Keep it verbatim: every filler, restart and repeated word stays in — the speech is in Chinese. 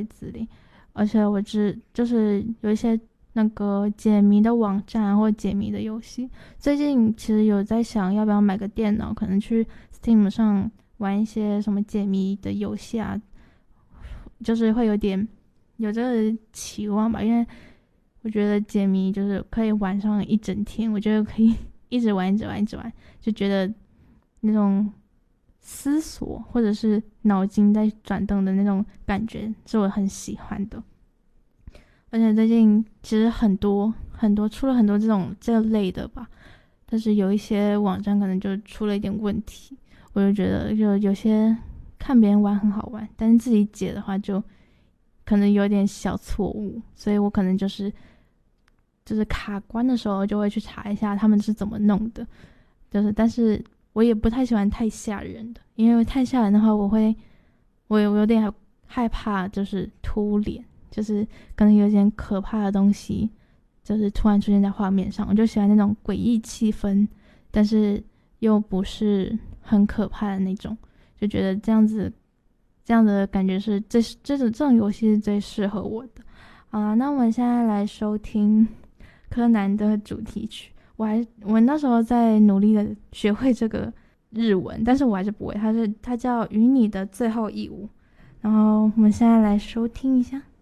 子里，而且我知就是有一些那个解谜的网站或解谜的游戏。最近其实有在想要不要买个电脑，可能去 Steam 上玩一些什么解谜的游戏啊，就是会有点有这个期望吧，因为我觉得解谜就是可以玩上一整天，我觉得可以一直玩一直玩一直玩，就觉得那种思索或者是脑筋在转动的那种感觉是我很喜欢的。而且最近其实很多很多出了很多这种这类的吧，但是有一些网站可能就出了一点问题，我就觉得就有些看别人玩很好玩，但是自己解的话就可能有点小错误，所以我可能就是就是卡关的时候就会去查一下他们是怎么弄的，就是但是我也不太喜欢太吓人的，因为太吓人的话我会我有我有点害怕，就是突脸，就是可能有点可怕的东西就是突然出现在画面上，我就喜欢那种诡异气氛，但是又不是很可怕的那种，就觉得这样子这样的感觉是这这种这种游戏是最适合我的。好了，那我们现在来收听柯南的主题曲。我还我那时候在努力的学会这个日文，但是我还是不会，它是它叫《与你的最后一舞》，然后我们现在来收听一下。